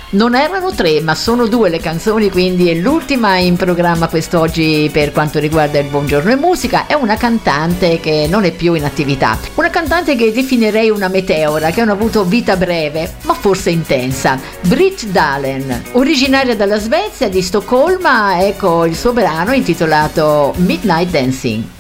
Non erano 3, ma sono 2 le canzoni, quindi è l'ultima in programma quest'oggi per quanto riguarda il Buongiorno e Musica. È una cantante che non è più in attività, una cantante che definirei una meteora, che ha avuto vita breve, ma forse intensa. Britt Dahlen, originaria dalla Svezia, di Stoccolma, ecco il suo brano intitolato Midnight Dancing.